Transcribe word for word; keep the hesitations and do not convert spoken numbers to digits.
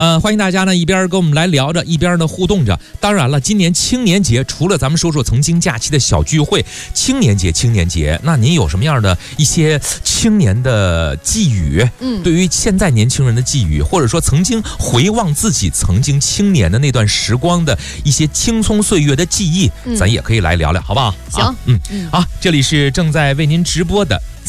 呃，欢迎大家呢一边跟我们来聊着，一边呢互动着。当然了，今年青年节除了咱们说说曾经假期的小聚会，青年节，青年节，那您有什么样的一些青年的寄语？嗯，对于现在年轻人的寄语，或者说曾经回望自己曾经青年的那段时光的一些青葱岁月的记忆，嗯、咱也可以来聊聊，好不好？ 行， 啊、嗯嗯，好，这里是正在为您直播的